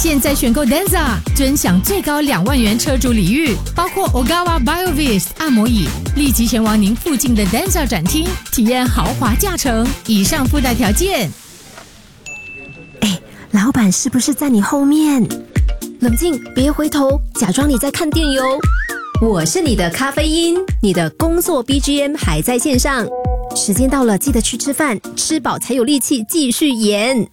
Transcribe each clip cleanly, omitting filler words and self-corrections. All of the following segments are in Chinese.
现在选购 Denza， 尊享最高2万元车主礼遇，包括 Ogawa BioVist 按摩椅，立即前往您附近的 Denza 展厅，体验豪华驾乘。以上附带条件。 老板是不是在你后面？冷静，别回头，假装你在看电影哦。我是你的咖啡因，你的工作 BGM 还在线上。时间到了，记得去吃饭，吃饱才有力气继续演。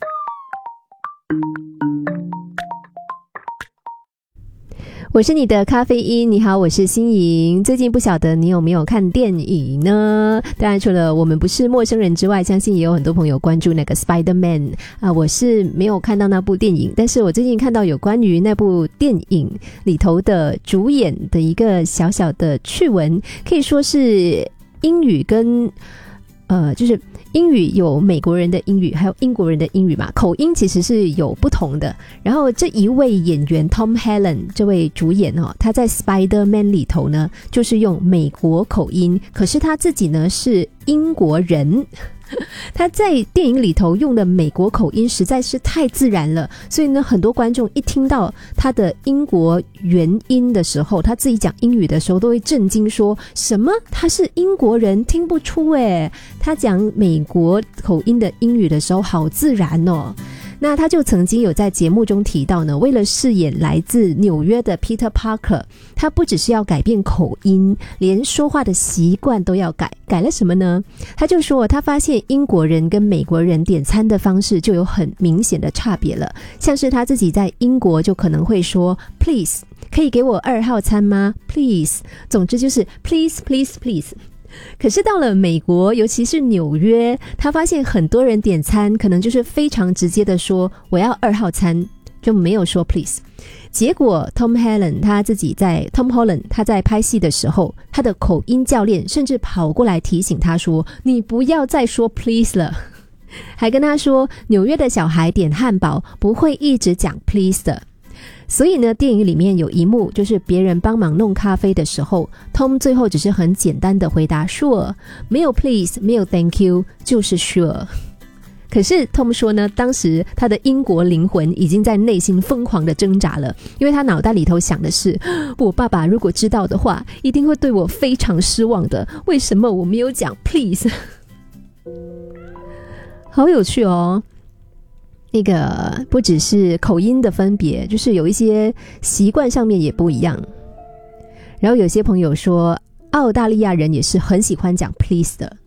我是你的咖啡因，你好，我是心莹。最近不晓得你有没有看电影呢？当然除了我们不是陌生人之外，相信也有很多朋友关注那个 Spider-Man 我是没有看到那部电影，但是我最近看到有关于那部电影里头的主演的一个小小的趣闻，可以说是英语跟就是英语有美国人的英语还有英国人的英语嘛，口音其实是有不同的。然后这一位演员 Tom Holland 这位主演他在 Spider-Man 里头呢就是用美国口音，可是他自己呢是英国人。他在电影里头用的美国口音实在是太自然了，所以呢很多观众一听到他的英国原音的时候，他自己讲英语的时候都会震惊，说什么他是英国人，听不出耶，他讲美国口音的英语的时候好自然哦。那他就曾经有在节目中提到呢，为了饰演来自纽约的 Peter Parker， 他不只是要改变口音，连说话的习惯都要改。改了什么呢？他就说他发现英国人跟美国人点餐的方式就有很明显的差别了，像是他自己在英国就可能会说 Please， 可以给我2号餐吗？ Please， 总之就是 Please Please Please。可是到了美国，尤其是纽约，他发现很多人点餐可能就是非常直接的说我要2号餐，就没有说 please。 结果 Tom Holland 他在拍戏的时候，他的口音教练甚至跑过来提醒他说你不要再说 please 了，还跟他说纽约的小孩点汉堡不会一直讲 please 的。所以呢，电影里面有一幕就是别人帮忙弄咖啡的时候， Tom 最后只是很简单的回答 sure， 没有 please， 没有 thank you， 就是 sure。 可是 Tom 说呢，当时他的英国灵魂已经在内心疯狂的挣扎了，因为他脑袋里头想的是我爸爸如果知道的话一定会对我非常失望的，为什么我没有讲 please。 好有趣哦，那个不只是口音的分别，就是有一些习惯上面也不一样。然后有些朋友说澳大利亚人也是很喜欢讲 please 的，